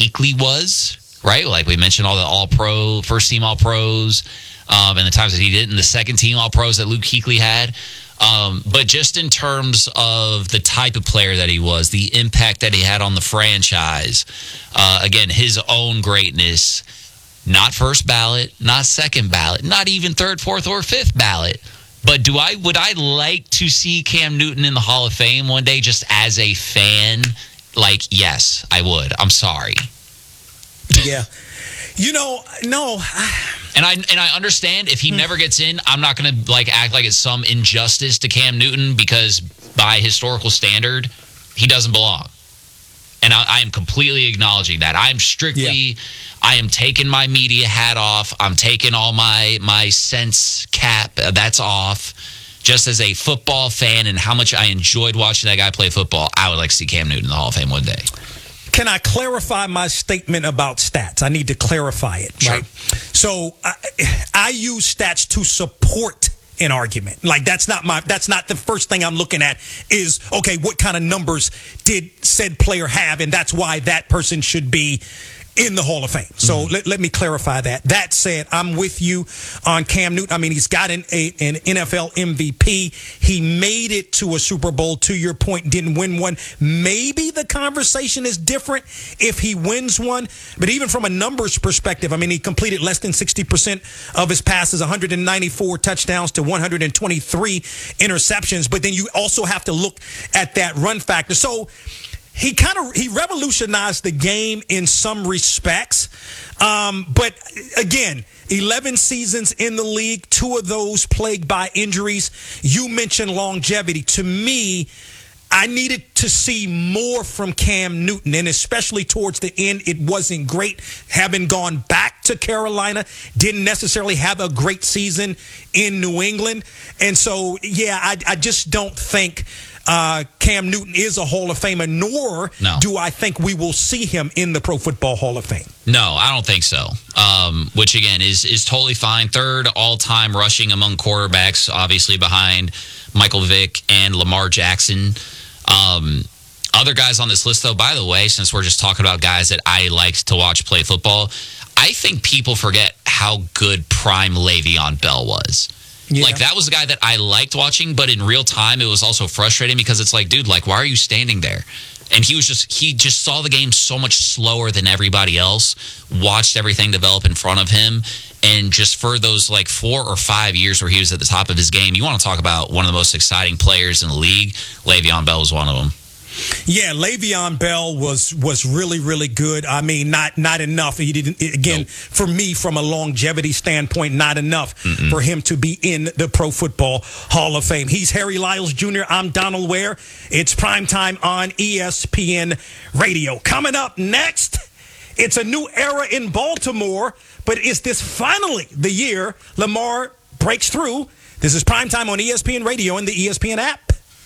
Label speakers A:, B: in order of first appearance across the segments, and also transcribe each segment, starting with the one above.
A: Kuechly was, right? Like we mentioned, all the All-Pro, first-team All-Pros, and the times that he did, and the second-team All-Pros that Luke Kuechly had. But just in terms of the type of player that he was, the impact that he had on the franchise, again, his own greatness, not first ballot, not second ballot, not even third, fourth, or fifth ballot. But would I like to see Cam Newton in the Hall of Fame one day just as a fan? Like, yes, I would. I'm sorry.
B: Yeah. No.
A: And I understand if he never gets in, I'm not going to act like it's some injustice to Cam Newton because by historical standard, he doesn't belong. And I am completely acknowledging that. I am taking my media hat off. I'm taking all my sense cap. That's off. Just as a football fan and how much I enjoyed watching that guy play football, I would like to see Cam Newton in the Hall of Fame one day.
B: Can I clarify my statement about stats? I need to clarify it.
A: Sure.
B: Right? So I use stats to support an argument. Like that's not the first thing I'm looking at is, okay, what kind of numbers did said player have? And that's why that person should be in the Hall of Fame. So let me clarify that. That said, I'm with you on Cam Newton. I mean, he's got an NFL MVP. He made it to a Super Bowl, to your point, didn't win one. Maybe the conversation is different if he wins one. But even from a numbers perspective, I mean, he completed less than 60% of his passes, 194 touchdowns to 123 interceptions. But then you also have to look at that run factor. So he revolutionized the game in some respects. But again, 11 seasons in the league, 2 of those plagued by injuries. You mentioned longevity. To me, I needed to see more from Cam Newton, and especially towards the end, it wasn't great. Having gone back to Carolina, didn't necessarily have a great season in New England. And so, yeah, I just don't think Cam Newton is a Hall of Famer, nor do I think we will see him in the Pro Football Hall of Fame.
A: No, I don't think so. Which, again, is totally fine. Third all-time rushing among quarterbacks, obviously behind Michael Vick and Lamar Jackson. Other guys on this list, though, by the way, since we're just talking about guys that I liked to watch play football, I think people forget how good prime Le'Veon Bell was. Yeah. Like, that was the guy that I liked watching, but in real time, it was also frustrating because it's like, dude, like, why are you standing there? And he just saw the game so much slower than everybody else, watched everything develop in front of him, and just for those, 4 or 5 years where he was at the top of his game, you want to talk about one of the most exciting players in the league, Le'Veon Bell was one of them.
B: Yeah, Le'Veon Bell was really, really good. I mean, not enough. He didn't, again, for me, from a longevity standpoint, not enough for him to be in the Pro Football Hall of Fame. He's Harry Lyles Jr. I'm Donald Ware. It's primetime on ESPN Radio. Coming up next, it's a new era in Baltimore, but is this finally the year Lamar breaks through? This is primetime on ESPN Radio and the ESPN app.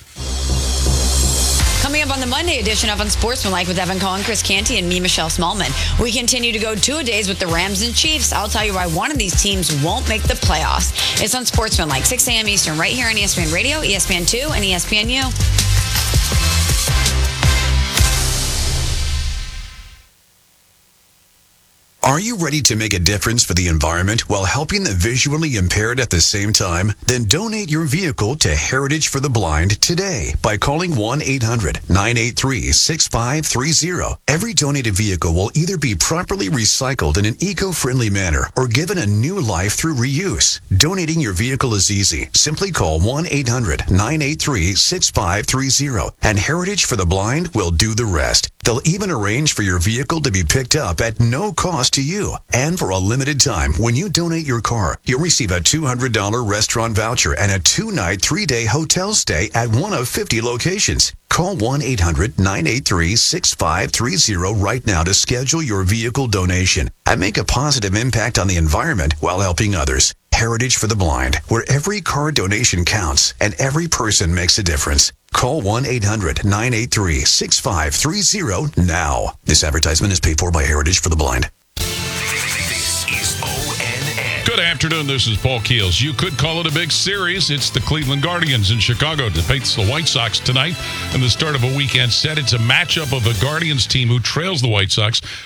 C: Coming up on the Monday edition of Unsportsmanlike with Evan Cohen, Chris Canty, and me, Michelle Smallman. We continue to go 2-a-days with the Rams and Chiefs. I'll tell you why one of these teams won't make the playoffs. It's Unsportsmanlike, 6 a.m. Eastern, right here on ESPN Radio, ESPN2, and ESPNU.
D: Are you ready to make a difference for the environment while helping the visually impaired at the same time? Then donate your vehicle to Heritage for the Blind today by calling 1-800-983-6530. Every donated vehicle will either be properly recycled in an eco-friendly manner or given a new life through reuse. Donating your vehicle is easy. Simply call 1-800-983-6530 and Heritage for the Blind will do the rest. They'll even arrange for your vehicle to be picked up at no cost to you. And for a limited time, when you donate your car, you'll receive a $200 restaurant voucher and a 2-night, 3-day hotel stay at one of 50 locations. Call 1-800-983-6530 right now to schedule your vehicle donation and make a positive impact on the environment while helping others. Heritage for the Blind, where every car donation counts and every person makes a difference. Call 1-800-983-6530 now. This advertisement is paid for by Heritage for the Blind.
E: This is ONN.
F: Good afternoon. This is Paul Keels. You could call it a big series. It's the Cleveland Guardians in Chicago to face the White Sox tonight and the start of a weekend set. It's a matchup of a Guardians team who trails the White Sox